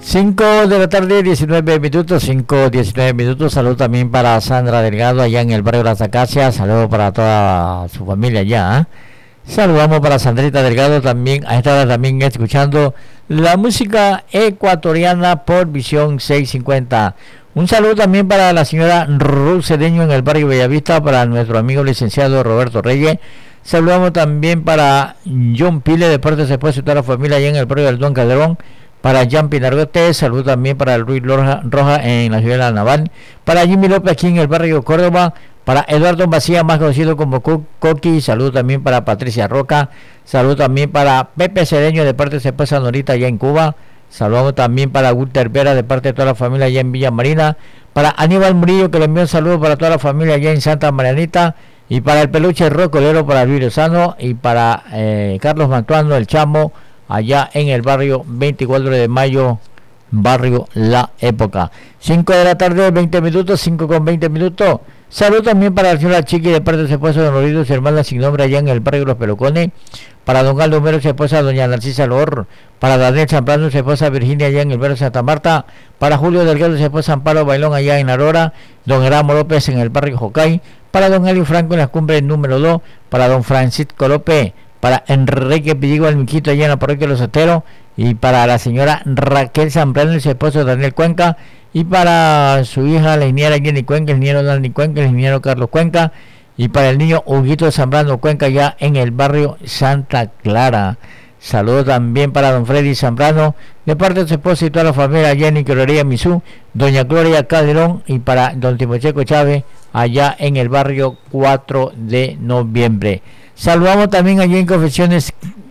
5 de la tarde, 19 minutos, 5:19. Saludo también para Sandra Delgado allá en el barrio Las Acacias. Saludo para toda su familia allá, ¿eh? Saludamos para Sandrita Delgado también. A esta hora también escuchando la música ecuatoriana por Visión 650. Un saludo también para la señora Ruth Cedeño en el barrio Bellavista, para nuestro amigo licenciado Roberto Reyes. Saludamos también para John Pile de parte de su esposa y toda la familia allá en el barrio del Don Calderón. Para Jean Pinargote, saludo también para Luis Roja en la ciudad de La Naval. Para Jimmy López aquí en el barrio Córdoba. Para Eduardo Macías, más conocido como Coqui, saludo también para Patricia Roca. Saludo también para Pepe Cedeño de parte de su esposa Norita allá en Cuba. Saludamos también para Walter Vera de parte de toda la familia allá en Villa Marina. Para Aníbal Murillo, que le envío un saludo para toda la familia allá en Santa Marianita. Y para el peluche rocolero, para Luis Lozano. Y para Carlos Mantuano, el Chamo, allá en el barrio 24 de mayo, barrio La Época. 5 de la tarde, 20 minutos, 5:20. Saludos también para la señora Chiqui de parte de su esposa Don Orido, su hermana sin nombre allá en el barrio Los Pelocones. Para don Aldo Mero, su esposa doña Narcisa Lor. Para Daniel Zambrano, su esposa Virginia allá en el barrio Santa Marta. Para Julio Delgado, su esposa Amparo Bailón allá en Aurora. Don Eramo López en el barrio Jocay. Para don Elio Franco en las cumbres número 2. Para don Francisco López. Para Enrique Pilligo Almiquito allá en la parroquia de Los Soteros. Y para la señora Raquel Zambrano y su esposo Daniel Cuenca. Y para su hija la ingeniera Jenny Cuenca, el ingeniero Dani Cuenca, el ingeniero Carlos Cuenca. Y para el niño Huguito Zambrano Cuenca allá en el barrio Santa Clara. Saludos también para don Freddy Zambrano de parte de su esposa y toda la familia Jenny Coloría Misú, doña Gloria Calderón. Y para don Timocheco Chávez allá en el barrio 4 de noviembre. Saludamos también allí en Confesiones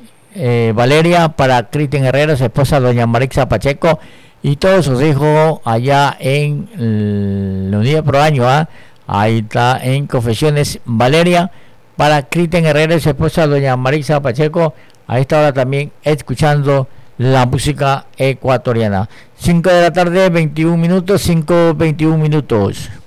Valeria para Cristian Herrera, su esposa doña Marixa Pacheco y todos sus hijos allá en la Unidad Pro Año. Ahí está en Confesiones Valeria para Cristian Herrera y su esposa doña Marixa Pacheco. A esta hora también escuchando la música ecuatoriana. 5 de la tarde, 21 minutos, 5:21.